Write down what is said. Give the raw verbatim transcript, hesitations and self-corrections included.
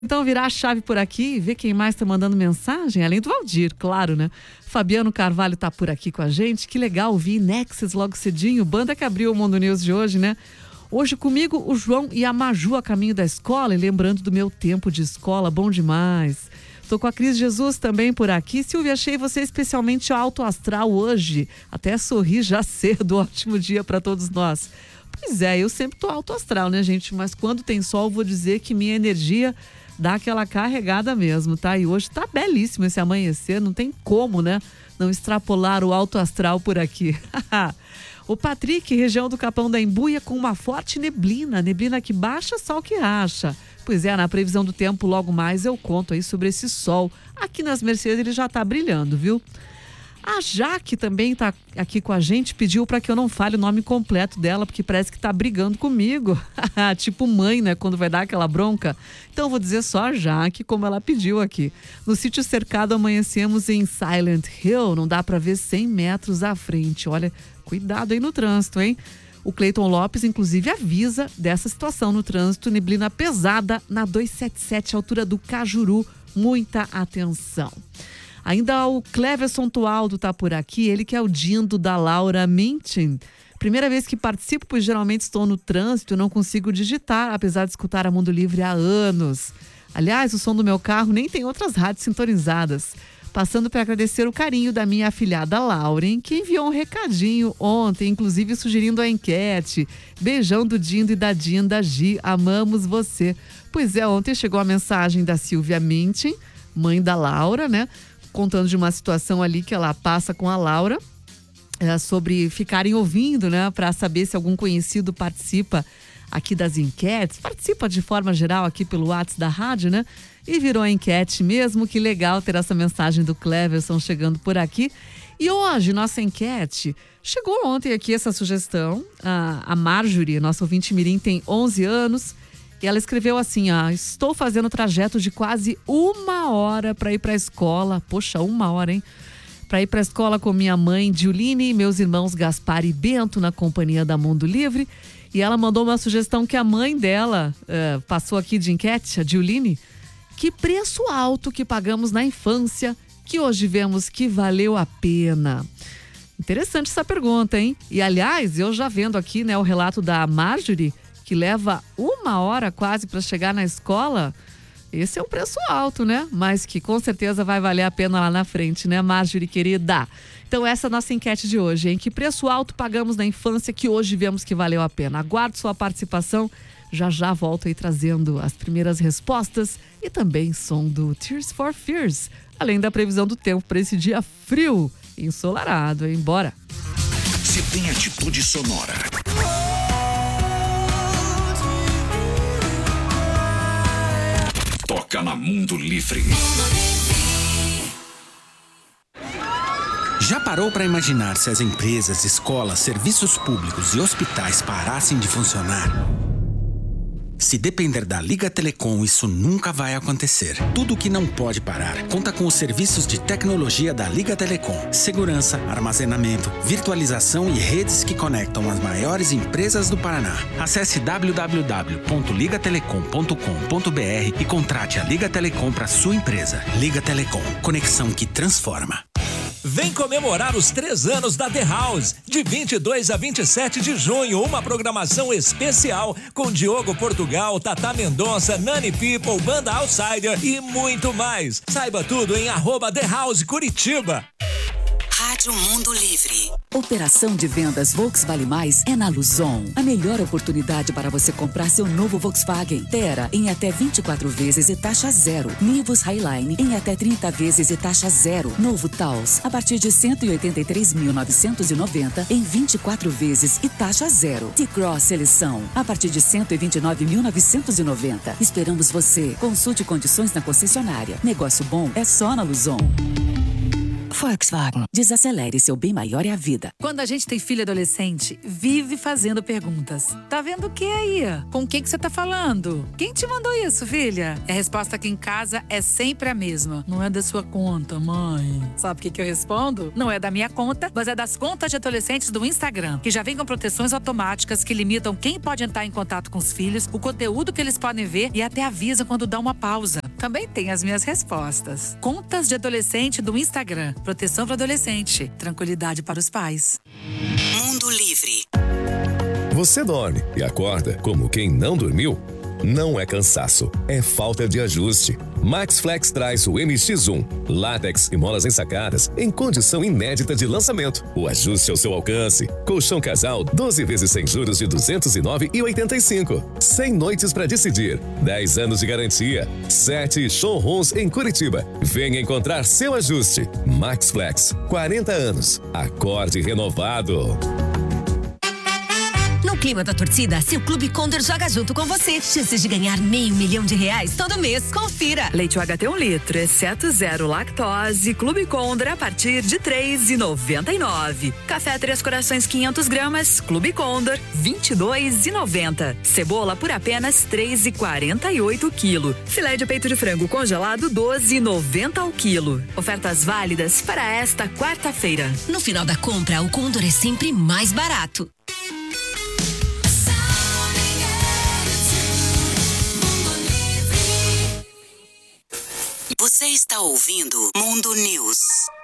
Então virar a chave por aqui e ver quem mais tá mandando mensagem, além do Valdir, claro, né? Fabiano Carvalho tá por aqui com a gente, que legal ouvir Nexus logo cedinho, banda que abriu o Mundo News de hoje, né? Hoje comigo o João e a Maju a caminho da escola e lembrando do meu tempo de escola, bom demais. Tô com a Cris Jesus também por aqui. Silvia, achei você especialmente alto astral hoje, até sorri já cedo, ótimo dia para todos nós. Pois é, eu sempre tô alto astral, né, gente? Mas quando tem sol, vou dizer que minha energia dá aquela carregada mesmo, tá? E hoje tá belíssimo esse amanhecer, não tem como, né? Não extrapolar o alto astral por aqui. O Patrick, região do Capão da Embuia, com uma forte neblina, neblina que baixa, sol que racha. Pois é, na previsão do tempo, logo mais eu conto aí sobre esse sol. Aqui nas Mercedes ele já tá brilhando, viu? A Jaque também tá aqui com a gente, pediu para que eu não fale o nome completo dela, porque parece que tá brigando comigo. Tipo mãe, né, quando vai dar aquela bronca. Então eu vou dizer só a Jaque, como ela pediu aqui. No sítio cercado amanhecemos em Silent Hill, não dá para ver cem metros à frente. Olha, cuidado aí no trânsito, hein? O Cleiton Lopes, inclusive, avisa dessa situação no trânsito, neblina pesada na duzentos e setenta e sete, altura do Cajuru. Muita atenção. Ainda o Cleverson Tualdo tá por aqui, ele que é o Dindo da Laura Mintin. Primeira vez que participo, pois geralmente estou no trânsito e não consigo digitar, apesar de escutar a Mundo Livre há anos. Aliás, o som do meu carro nem tem outras rádios sintonizadas. Passando para agradecer o carinho da minha afilhada Lauren, que enviou um recadinho ontem, inclusive sugerindo a enquete. Beijão do Dindo e da Dinda Gi, amamos você. Pois é, ontem chegou a mensagem da Silvia Mintin, mãe da Laura, né? Contando de uma situação ali que ela passa com a Laura, é, sobre ficarem ouvindo, né? Para saber se algum conhecido participa aqui das enquetes, participa de forma geral aqui pelo WhatsApp da rádio, né? E virou a enquete mesmo, que legal ter essa mensagem do Cleverson chegando por aqui. E hoje, nossa enquete, chegou ontem aqui essa sugestão, a, a Marjorie, nossa ouvinte mirim, tem onze anos, e ela escreveu assim, ah, estou fazendo trajeto de quase uma hora para ir para a escola, poxa, uma hora, hein? Para ir para a escola com minha mãe, Juline, e meus irmãos Gaspar e Bento, na companhia da Mundo Livre. E ela mandou uma sugestão que a mãe dela uh, passou aqui de enquete, a Juline. Que preço alto que pagamos na infância, que hoje vemos que valeu a pena. Interessante essa pergunta, hein? E aliás, eu já vendo aqui, né, o relato da Marjorie, que leva uma hora quase para chegar na escola, esse é um preço alto, né? Mas que com certeza vai valer a pena lá na frente, né, Marjorie, querida? Então essa é a nossa enquete de hoje, hein? Que preço alto pagamos na infância que hoje vemos que valeu a pena? Aguardo sua participação, já já volto aí trazendo as primeiras respostas e também som do Tears for Fears, além da previsão do tempo para esse dia frio e ensolarado, hein? Bora! Se tem atitude sonora. Toca na Mundo Livre. Já parou para imaginar se as empresas, escolas, serviços públicos e hospitais parassem de funcionar? Se depender da Liga Telecom, isso nunca vai acontecer. Tudo que não pode parar conta com os serviços de tecnologia da Liga Telecom. Segurança, armazenamento, virtualização e redes que conectam as maiores empresas do Paraná. Acesse w w w ponto liga telecom ponto com ponto b r e contrate a Liga Telecom para sua empresa. Liga Telecom, conexão que transforma. Vem comemorar os três anos da The House, de vinte e dois a vinte e sete de junho, uma programação especial com Diogo Portugal, Tata Mendonça, Nani People, Banda Outsider e muito mais. Saiba tudo em arroba The House Curitiba. Rádio Mundo Livre. Operação de vendas Volkswagen Mais é na Luzon. A melhor oportunidade para você comprar seu novo Volkswagen. Terra em até vinte e quatro vezes e taxa zero. Nivus Highline em até trinta vezes e taxa zero. Novo Taos a partir de cento e oitenta e três mil novecentos e noventa em vinte e quatro vezes e taxa zero. T-Cross Seleção a partir de cento e vinte e nove mil novecentos e noventa. Esperamos você. Consulte condições na concessionária. Negócio bom é só na Luzon. Volkswagen. Desacelere, seu bem maior é a vida. Quando a gente tem filho adolescente, vive fazendo perguntas. Tá vendo o que aí? Com quem que você tá falando? Quem te mandou isso, filha? E a resposta aqui em casa é sempre a mesma. Não é da sua conta, mãe. Sabe o que que eu respondo? Não é da minha conta, mas é das contas de adolescentes do Instagram, que já vem com proteções automáticas que limitam quem pode entrar em contato com os filhos, o conteúdo que eles podem ver e até avisa quando dá uma pausa. Também tem as minhas respostas. Contas de adolescente do Instagram. Proteção para adolescente. Tranquilidade para os pais. Mundo Livre. Você dorme e acorda como quem não dormiu? Não é cansaço, é falta de ajuste. Max Flex traz o M X um, látex e molas ensacadas em condição inédita de lançamento. O ajuste ao seu alcance. Colchão casal, doze vezes sem juros de duzentos e nove reais e oitenta e cinco centavos. cem noites para decidir. dez anos de garantia. sete showrooms em Curitiba. Venha encontrar seu ajuste. Max Flex, quarenta anos. Acorde renovado. No clima da torcida, seu Clube Condor joga junto com você. Chances de ganhar meio milhão de reais todo mês. Confira. Leite U H T um litro, exceto zero lactose. Clube Condor a partir de três reais e noventa e nove centavos. Café Três Corações quinhentos gramas. Clube Condor, vinte e dois reais e noventa centavos. Cebola por apenas três reais e quarenta e oito centavos quilo. Filé de peito de frango congelado, doze reais e noventa centavos ao quilo. Ofertas válidas para esta quarta-feira. No final da compra, o Condor é sempre mais barato. Você está ouvindo Mundo News.